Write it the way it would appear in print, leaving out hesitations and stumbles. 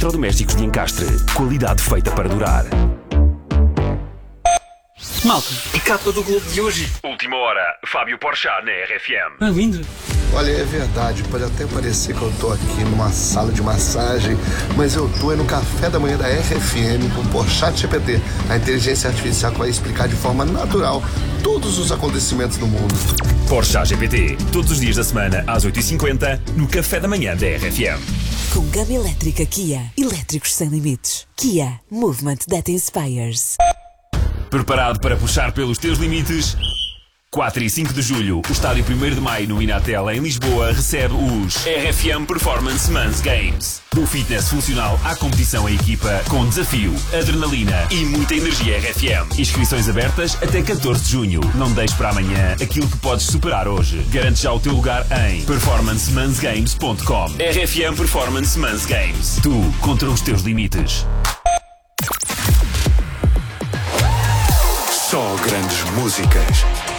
Eletrodomésticos de encastre. Qualidade feita para durar. Malta, e capa do Globo de hoje? Última hora. Fábio Porchat na RFM. Bem-vindo. Olha, é verdade, pode até parecer que eu tô aqui numa sala de massagem, mas eu tô no café da manhã da RFM com o Porchat GPT, a inteligência artificial que vai explicar de forma natural todos os acontecimentos do mundo. Porchat GPT. Todos os dias da semana, às 8h50, no café da manhã da RFM. Com gama elétrica Kia. Elétricos sem limites. Kia. Movement that inspires. Preparado para puxar pelos teus limites? 4 e 5 de julho, o estádio 1º de Maio no Inatel em Lisboa recebe os RFM Performance Men's Games. Do fitness funcional à competição em equipa, com desafio, adrenalina e muita energia RFM. Inscrições abertas até 14 de junho. Não deixes para amanhã aquilo que podes superar hoje. Garante já o teu lugar em performancemansgames.com. RFM Performance Men's Games. Tu contra os teus limites. Só grandes músicas.